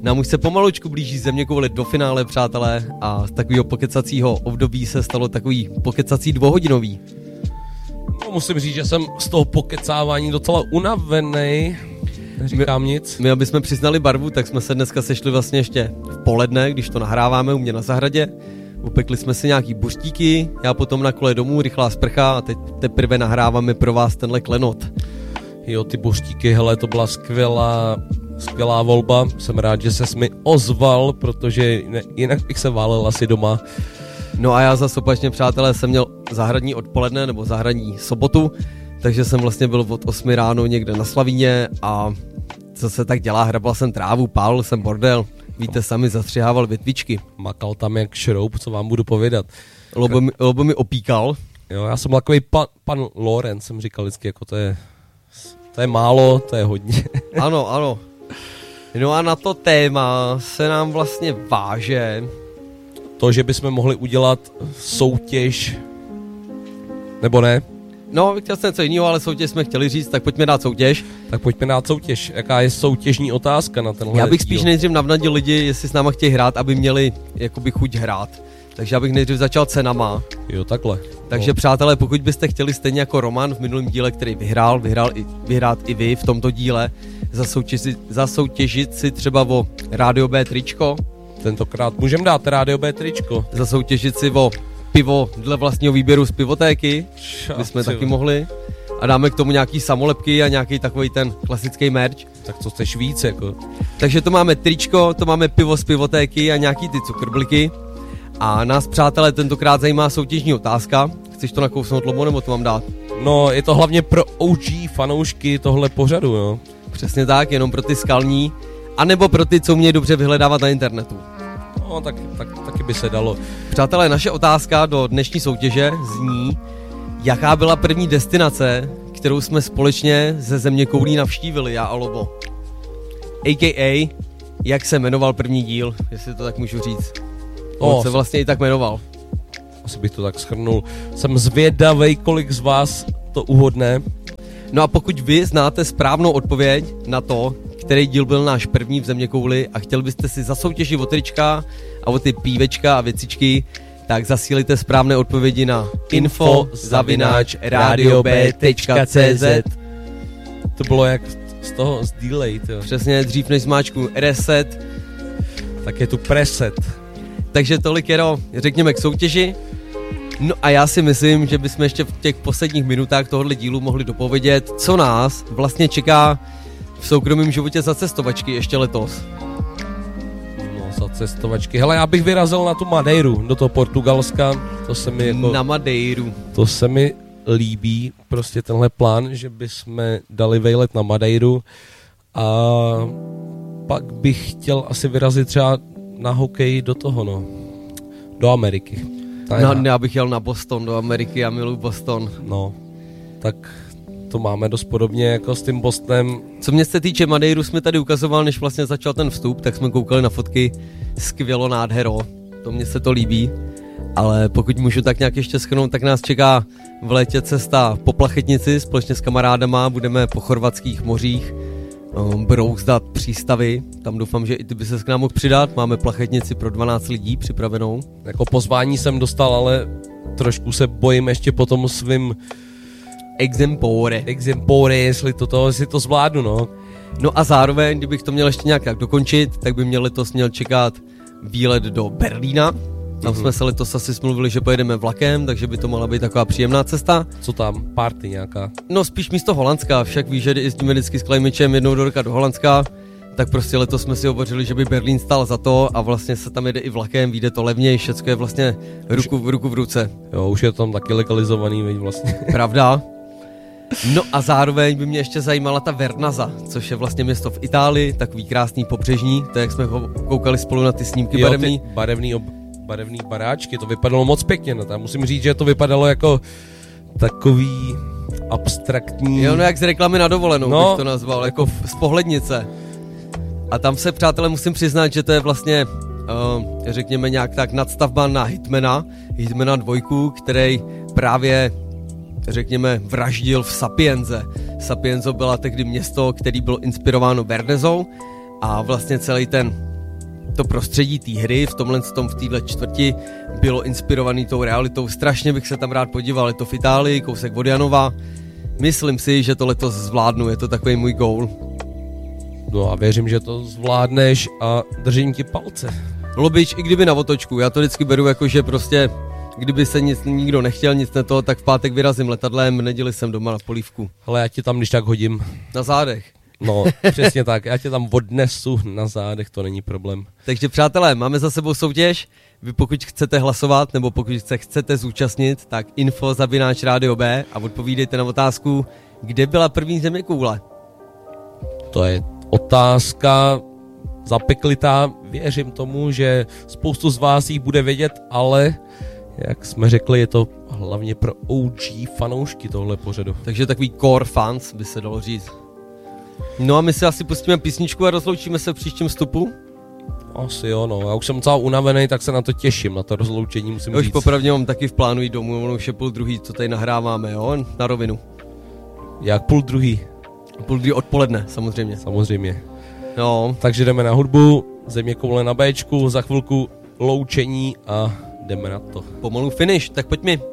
Nám už se pomalučku blíží Zeměkoule do finále, přátelé, a z takového pokecacího období se stalo takový pokecací 2hodinový. No, musím říct, že jsem z toho pokecávání docela unavený. Neříkám nic. My, aby jsme přiznali barvu, tak jsme se dneska sešli vlastně ještě v poledne, když to nahráváme u mě na zahradě. Upekli jsme si nějaký buřtíky, já potom na kole domů, rychlá sprcha a teď teprve nahráváme pro vás tenhle klenot. Jo, ty buřtíky, hele, to byla skvělá volba. Jsem rád, že ses mi ozval, protože jinak bych se válel asi doma. No a já zase opačně, přátelé, jsem měl zahradní odpoledne nebo zahradní sobotu, takže jsem vlastně byl od 8 ráno někde na Slavíně a co se tak dělá, hrabal jsem trávu, pálil jsem bordel, víte sami, zastřihával větvičky. Makal tam jak šroub, co vám budu povědat. Lobo mi opíkal. Jo, já jsem takový pan Lorenz, jsem říkal vždycky, jako to je málo, to je hodně. Ano. No a na to téma se nám vlastně váže to, že bychom mohli udělat soutěž, nebo ne? No, chtěl jsem něco jiného, ale soutěž jsme chtěli říct, tak pojďme dát soutěž. Tak pojďme dát soutěž. Jaká je soutěžní otázka na tenhle Já bych díl? spíš nejdřív navnadil lidi, jestli s náma chtějí hrát, aby měli jakoby chuť hrát. Takže já bych nejdřív začal cenama. Jo, takhle. Takže no. Přátelé, pokud byste chtěli stejně jako Roman v minulém díle, který vyhrát i vy v tomto díle, zasoutěžit si třeba o Rádio B tričko. Tentokrát můžeme dát Rádio B tričko. Zasoutěžit si o pivo dle vlastního výběru z pivotéky, bychom taky mohli. A dáme k tomu nějaký samolepky a nějaký takový ten klasický merch. Tak co chceš víc, jako? Takže to máme tričko, to máme pivo z pivotéky a nějaký ty cukrbliky. A nás, přátelé, tentokrát zajímá soutěžní otázka. Chceš to nakousnout, Lobo, nebo to mám dát? No, je to hlavně pro OG fanoušky tohle pořadu, jo. Přesně tak, jenom pro ty skalní. A nebo pro ty, co umějí dobře vyhledávat na internetu. No, taky by se dalo. Přátelé, naše otázka do dnešní soutěže zní, jaká byla první destinace, kterou jsme společně ze Zeměkoulí navštívili, já a Lobo. A.k.a. jak se jmenoval první díl, jestli to tak můžu říct. On se vlastně i tak jmenoval. Asi bych to tak shrnul. Jsem zvědavej, kolik z vás to uhodne. No a pokud vy znáte správnou odpověď na to, který díl byl náš první v Zeměkouli a chtěl byste si zasoutěžit o trička a o ty pívečka a věcičky, tak zasílejte správné odpovědi na info@radiob.cz. To bylo jak z delay, jo. Přesně, dřív než zmáčku reset, tak je tu preset. Takže tolik jenom řekněme k soutěži. No a já si myslím, že bychom ještě v těch posledních minutách tohohle dílu mohli dopovědět, co nás vlastně čeká v soukromém životě za cestovačky ještě letos. No, za cestovačky. Hele, já bych vyrazil na tu Madeiru, do toho Portugalska. To se mi jako... Na Madeiru. To se mi líbí, prostě tenhle plán, že bychom dali vejlet na Madeiru a pak bych chtěl asi vyrazit třeba na hokej do toho, no. Do Ameriky. No, já bych jel na Boston, do Ameriky, já miluji Boston. No, tak to máme dost podobně jako s tím Bostonem. Co mě se týče Madeiru, jsme tady ukazoval, než vlastně začal ten vstup, tak jsme koukali na fotky, skvělo, nádhero, to mně se to líbí. Ale pokud můžu tak nějak ještě shrnout, tak nás čeká v létě cesta po Plachetnici společně s kamarádama, budeme po chorvatských mořích brouzdat přístavy, tam doufám, že i ty by ses k nám mohl přidat, máme Plachetnici pro 12 lidí připravenou. Jako pozvání jsem dostal, ale trošku se bojím ještě po tom svým Exempore, jestli to zvládnu, no. No a zároveň, kdybych to měl ještě nějak tak dokončit, tak by mě letos měl čekat výlet do Berlína. Tam jsme se letos asi smluvili, že pojedeme vlakem, takže by to mohla být taková příjemná cesta. Co tam? Party nějaká? No spíš místo Holandska, však víš, že jezdíme vždycky s Klejmičem jednou do roka do Holandska, tak prostě letos jsme si hovořili, že by Berlín stál za to a vlastně se tam jede i vlakem, vyjde to levněji, všecko je vlastně ruku v ruce. Jo, už je tam taky legalizovaný, veď vlastně. Pravda. No a zároveň by mě ještě zajímala ta Vernaza, což je vlastně město v Itálii, takový krásný pobřežní, to jak jsme ho koukali spolu na ty snímky barevný. Barevný baráčky, to vypadalo moc pěkně, no tam musím říct, že to vypadalo jako takový abstraktní. Jo, no jak z reklamy na dovolenou, bych to nazval, jako z pohlednice. A tam se, přátelé, musím přiznat, že to je vlastně, řekněme nějak tak nadstavba na Hitmana 2, který právě, řekněme, vraždil v Sapienze. Sapienzo byla tehdy město, který bylo inspirováno Vernezou a vlastně celý ten to prostředí té hry v téhle čtvrti bylo inspirovaný tou realitou. Strašně bych se tam rád podíval, je to v Itálii, kousek od Janova. Myslím si, že to letos zvládnu, je to takový můj goal. No a věřím, že to zvládneš a držím ti palce. Lobič, i kdyby na otočku, já to vždycky beru jako, že prostě, kdyby se nikdo nechtěl, nic ne to, tak v pátek vyrazím letadlem, v neděli jsem doma na polívku. Hele, já ti tam když tak hodím. Na zádech. No, přesně tak, já tě tam odnesu na zádech, to není problém. Takže přátelé, máme za sebou soutěž, vy pokud chcete hlasovat, nebo pokud se chcete zúčastnit, tak info@Radio B a odpovídejte na otázku, kde byla první zeměkoule. To je otázka zapeklitá, věřím tomu, že spoustu z vás jich bude vědět, ale jak jsme řekli, je to hlavně pro OG fanoušky tohle pořadu. Takže takový core fans by se dalo říct. No a my si asi pustíme písničku a rozloučíme se v příštím vstupu. Asi jo, no. Já už jsem celá unavený, tak se na to těším, na to rozloučení musím říct. Už popravdě mám taky v plánu jít domů, ono už je 1:30, co tady nahráváme, jo, na rovinu. Jak 1:30? 1:30 odpoledne, samozřejmě. Samozřejmě. No. Takže jdeme na hudbu, zeměkoule na Bčku, za chvilku loučení a jdeme na to. Pomalu finish, tak pojď mi.